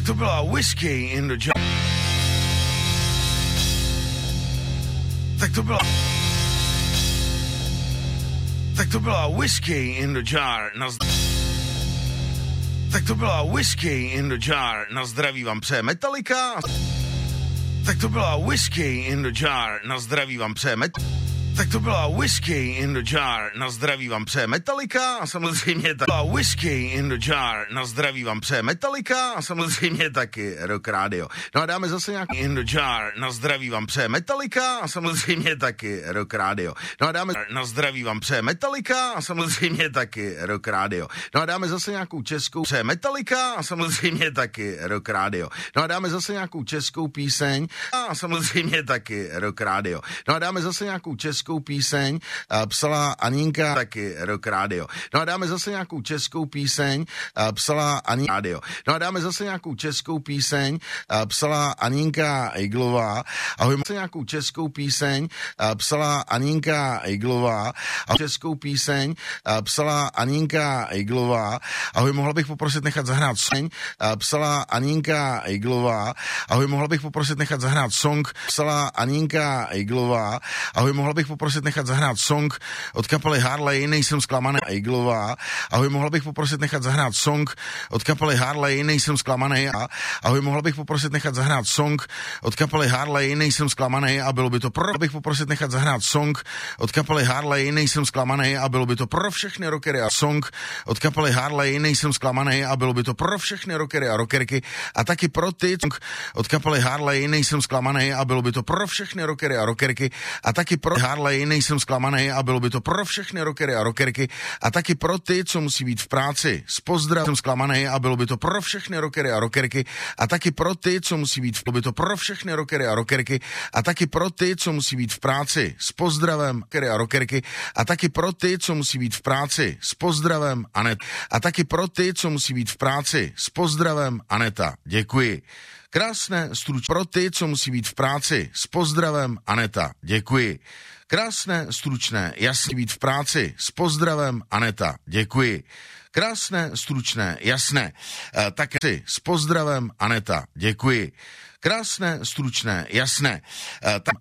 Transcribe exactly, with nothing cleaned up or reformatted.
Tak to byla Whiskey in the Jar. Tak to byla... Tak to byla Whiskey in the Jar. Na... Tak to byla Whiskey in the Jar. Na zdraví vám přeje Metallica. Tak to byla Whiskey in the Jar. Na zdraví vám přeje Metallica. Tak to byla Whiskey in the Jar. Na zdraví vám přeje Metallica a samozřejmě ta byla Whiskey in the Jar. Na zdraví vám přeje Metallica a samozřejmě taky Rock Radio. No a dáme zase nějaký in the Jar. Na zdraví vám přeje Metallica a samozřejmě taky Rock Radio. No a dáme na zdraví vám přeje Metallica a samozřejmě taky Rock Radio. No a dáme zase nějakou českou přeje Metallica a samozřejmě taky Rock Radio. No a dáme zase nějakou českou píseň a samozřejmě taky Rock Radio. No a dáme zase nějakou českou píseň, psala Aninka, taky Rock Radio. No a dáme zase nějakou českou píseň, psala Aninka Radio. No a dáme zase nějakou českou píseň, psala Aninka Iglová. Ahoj, zase nějakou českou píseň, psala Aninka Iglová. A českou píseň psala Aninka Iglová. Ahoj, mohla bych poprosit nechat zahrát song, psala Aninka Iglová. Ahoj, mohla bych poprosit nechat zahrát song, psala Aninka Iglová. Ahoj, mohla bych poprosit nechat zahrát song od kapely Harley, nejsem zklamaný, Iglová. Ahoj, mohla bych poprosit nechat zahrát song od kapely Harley, nejsem zklamaný. A ahoj, mohla bych poprosit nechat zahrát song od kapely Harley, nejsem zklamaný a bylo by to pro... bych poprosit nechat zahrát song od kapely Harley, nejsem zklamaný a bylo by to pro všechny rockery a song od kapely Harley, nejsem zklamaný a bylo by to pro všechny rockery a rockerky a taky pro ty od kapely Harley, nejsem zklamaný a bylo by to pro všechny rockery a rockerky a taky pro Harley, nejsem zklamaný a bylo by to pro všechny rockery a rockerky a taky pro ty, co musí být v práci. S pozdravem jsem zklamaný a bylo by to pro všechny rockery a rockerky a taky pro ty, co musí být v bylo by to pro všechny rockery a rockerky a taky pro ty, co musí být v práci. S pozdravem rockery a rockerky a taky pro ty, co musí být v práci. S pozdravem Anet. A taky pro ty, co musí být v práci. S pozdravem Aneta. Děkuji. Krásné struč pro ty, co musí být v práci. S pozdravem Aneta. Děkuji. Krásné, stručné, jasně být v práci. S pozdravem Aneta. Děkuji. Krásné, stručné, jasné. E, tak si s pozdravem Aneta. Děkuji. Krásné, stručné, jasné. E, tak